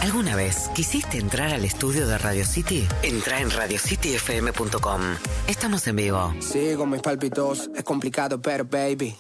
¿Alguna vez quisiste entrar al estudio de Radio City? Entrá en radiocityfm.com. Estamos en vivo. Sigo mis palpitos, es complicado, pero baby.